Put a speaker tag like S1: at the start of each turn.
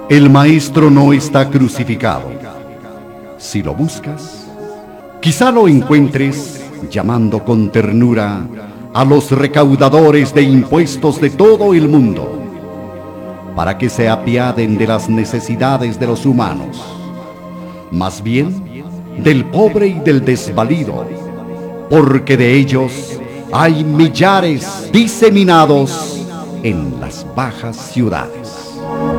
S1: El Maestro no está crucificado. Si lo buscas, quizá lo encuentres llamando con ternura a los recaudadores de impuestos de todo el mundo, para que se apiaden de las necesidades de los humanos, más bien del pobre y del desvalido, porque de ellos hay millares diseminados en las bajas ciudades.